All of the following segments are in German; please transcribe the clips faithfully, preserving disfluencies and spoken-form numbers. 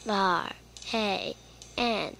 R, A, N,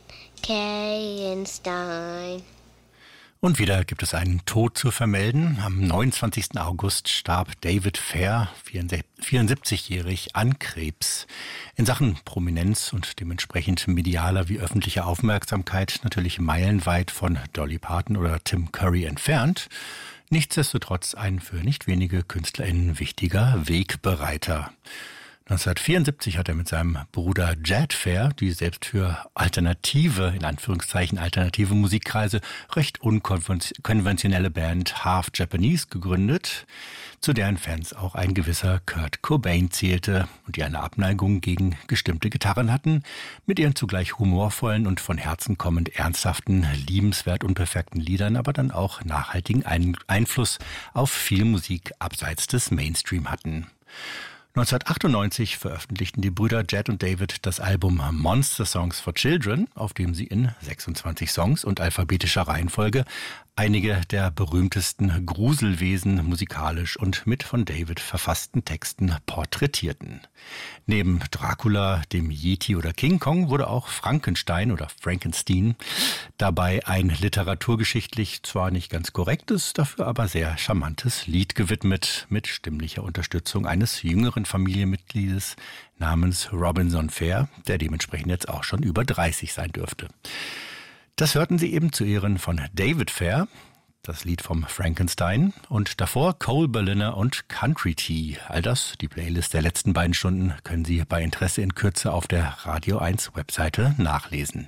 K-Stein. Und wieder gibt es einen Tod zu vermelden. Am neunundzwanzigsten August starb David Fair, vierundsiebzigjährig, an Krebs. In Sachen Prominenz und dementsprechend medialer wie öffentlicher Aufmerksamkeit natürlich meilenweit von Dolly Parton oder Tim Curry entfernt. Nichtsdestotrotz ein für nicht wenige KünstlerInnen wichtiger Wegbereiter. neunzehnhundertvierundsiebzig hat er mit seinem Bruder Jad Fair die selbst für alternative, in Anführungszeichen alternative Musikkreise recht unkonventionelle Band Half Japanese gegründet, zu deren Fans auch ein gewisser Kurt Cobain zählte und die eine Abneigung gegen gestimmte Gitarren hatten, mit ihren zugleich humorvollen und von Herzen kommend ernsthaften, liebenswert unperfekten Liedern, aber dann auch nachhaltigen Einfluss auf viel Musik abseits des Mainstream hatten. neunzehnhundertachtundneunzig veröffentlichten die Brüder Jad und David das Album Monster Songs for Children, auf dem sie in sechsundzwanzig Songs und alphabetischer Reihenfolge einige der berühmtesten Gruselwesen musikalisch und mit von David verfassten Texten porträtierten. Neben Dracula, dem Yeti oder King Kong wurde auch Frankenstein oder Frankenstein dabei ein literaturgeschichtlich zwar nicht ganz korrektes, dafür aber sehr charmantes Lied gewidmet, mit stimmlicher Unterstützung eines jüngeren Familienmitgliedes namens Robinson Fair, der dementsprechend jetzt auch schon über dreißig sein dürfte. Das hörten Sie eben zu Ehren von David Fair, das Lied vom Frankenstein, und davor Cole Berliner und Country Tea. All das, die Playlist der letzten beiden Stunden, können Sie bei Interesse in Kürze auf der Radio eins Webseite nachlesen.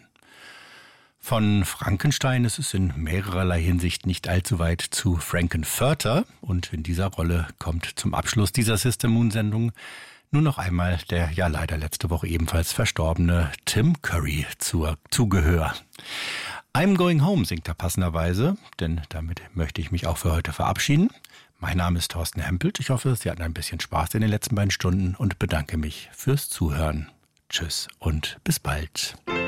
Von Frankenstein ist es in mehrererlei Hinsicht nicht allzu weit zu Frankenfurter, und in dieser Rolle kommt zum Abschluss dieser Sister Moon Sendung nur noch einmal der ja leider letzte Woche ebenfalls verstorbene Tim Curry zu, zu Gehör. I'm Going Home singt er passenderweise, denn damit möchte ich mich auch für heute verabschieden. Mein Name ist Thorsten Hempelt. Ich hoffe, Sie hatten ein bisschen Spaß in den letzten beiden Stunden und bedanke mich fürs Zuhören. Tschüss und bis bald.